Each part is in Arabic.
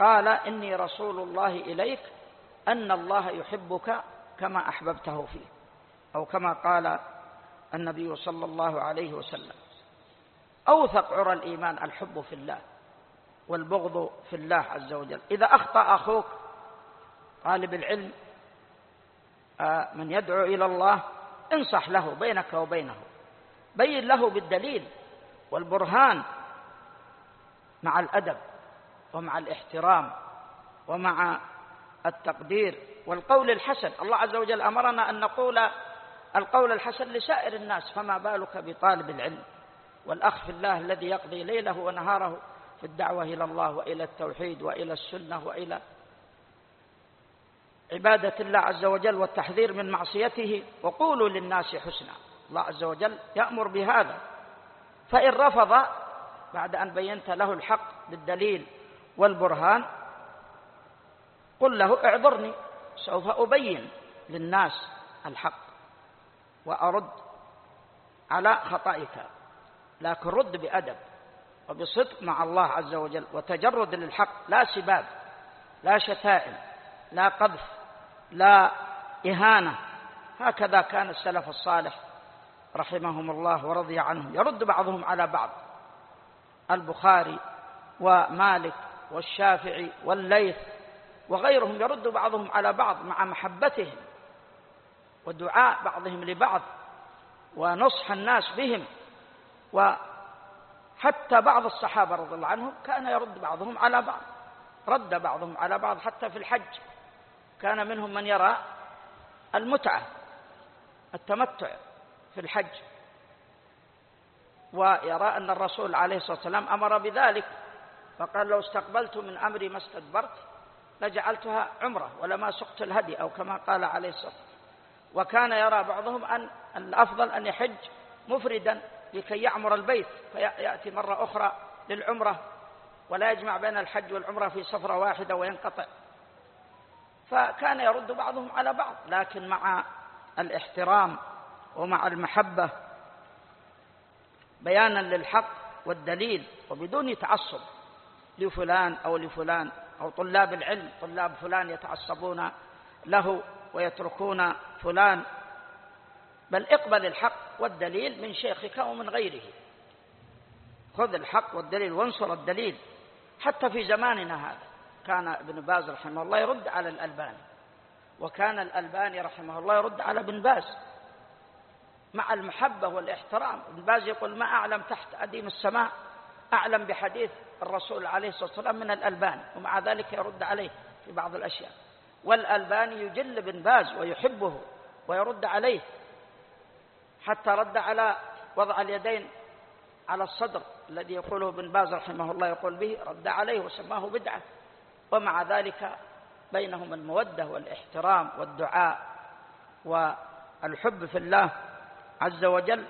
فقال إني رسول الله إليك أن الله يحبك كما أحببته فيه، أو كما قال النبي صلى الله عليه وسلم. أوثق عرى الإيمان الحب في الله والبغض في الله عز وجل. إذا أخطأ أخوك طالب العلم من يدعو إلى الله، انصح له بينك وبينه، بين له بالدليل والبرهان مع الأدب ومع الاحترام ومع التقدير والقول الحسن. الله عز وجل أمرنا أن نقول القول الحسن لسائر الناس، فما بالك بطالب العلم والأخ في الله الذي يقضي ليله ونهاره في الدعوة إلى الله وإلى التوحيد وإلى السنة وإلى عبادة الله عز وجل والتحذير من معصيته. وقولوا للناس حسنا، الله عز وجل يأمر بهذا. فإن رفض بعد أن بينت له الحق بالدليل والبرهان، قل له اعذرني، سوف أبين للناس الحق وأرد على خطئك، لكن رد بأدب وبصدق مع الله عز وجل وتجرد للحق، لا سباب، لا شتائم، لا قذف، لا إهانة. هكذا كان السلف الصالح رحمهم الله ورضي عنهم، يرد بعضهم على بعض. البخاري ومالك والشافعي والليث وغيرهم يرد بعضهم على بعض مع محبتهم ودعاء بعضهم لبعض ونصح الناس بهم. وحتى بعض الصحابة رضي الله عنهم كان يرد بعضهم على بعض، رد بعضهم على بعض حتى في الحج. كان منهم من يرى المتعة التمتع في الحج، ويرى أن الرسول عليه الصلاة والسلام أمر بذلك، فقال لو استقبلت من أمري ما استدبرت لجعلتها عمرة ولما سقت الهدي، أو كما قال عليه الصلاة والسلام. وكان يرى بعضهم أن الأفضل أن يحج مفردا لكي يعمر البيت، فيأتي مرة أخرى للعمرة ولا يجمع بين الحج والعمرة في سفرة واحدة وينقطع. فكان يرد بعضهم على بعض، لكن مع الاحترام ومع المحبة، بيانا للحق والدليل، وبدون تعصب لفلان أو لفلان أو طلاب العلم. طلاب فلان يتعصبون له ويتركون فلان، بل اقبل الحق والدليل من شيخك ومن غيره. خذ الحق والدليل وانصر الدليل. حتى في زماننا هذا كان ابن باز رحمه الله يرد على الألباني، وكان الألباني رحمه الله يرد على ابن باز مع المحبة والاحترام. ابن باز يقول ما أعلم تحت أديم السماء أعلم بحديث الرسول عليه الصلاة والسلام من الألباني، ومع ذلك يرد عليه في بعض الأشياء. والألباني يجل ابن باز ويحبه ويرد عليه، حتى رد على وضع اليدين على الصدر الذي يقوله ابن باز رحمه الله يقول به، رد عليه وسماه بدعة. ومع ذلك بينهم المودة والاحترام والدعاء والحب في الله عز وجل.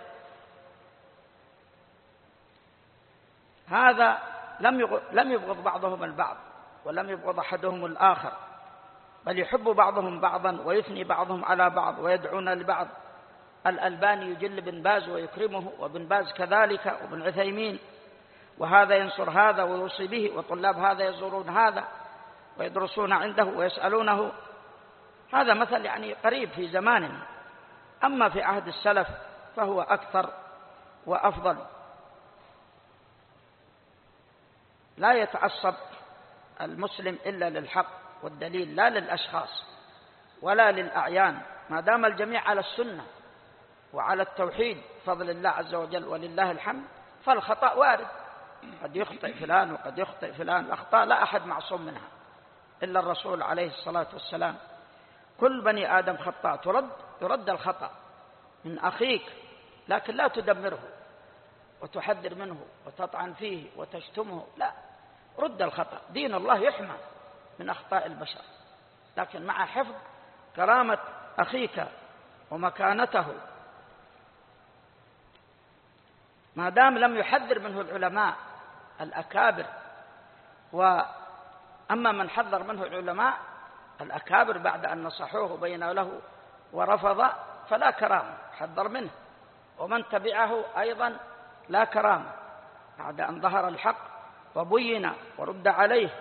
هذا لم يبغض بعضهم البعض، ولم يبغض أحدهم الآخر، بل يحب بعضهم بعضا ويثني بعضهم على بعض ويدعون لبعض. الألباني يجل ابن باز ويكرمه، وابن باز كذلك، وابن عثيمين، وهذا ينصر هذا ويوصي به، وطلاب هذا يزورون هذا ويدرسون عنده ويسألونه. هذا مثل يعني قريب في زماننا. أما في عهد السلف فهو أكثر وأفضل. لا يتعصب المسلم إلا للحق والدليل، لا للأشخاص ولا للأعيان، ما دام الجميع على السنة وعلى التوحيد بفضل الله عز وجل ولله الحمد. فالخطأ وارد، قد يخطئ فلان وقد يخطئ فلان. الأخطاء لا أحد معصوم منها إلا الرسول عليه الصلاة والسلام. كل بني آدم خطاء، يرد الخطأ من أخيك، لكن لا تدمره وتحذر منه وتطعن فيه وتشتمه، لا، رد الخطأ. دين الله يحمى من أخطاء البشر، لكن مع حفظ كرامة أخيك ومكانته، ما دام لم يحذر منه العلماء الأكابر. وأما من حذر منه العلماء الأكابر بعد أن نصحوه وبينوا له ورفض فلا كرامة، حذر منه. ومن تبعه أيضا لا كرامة بعد أن ظهر الحق وبين ورد عليه.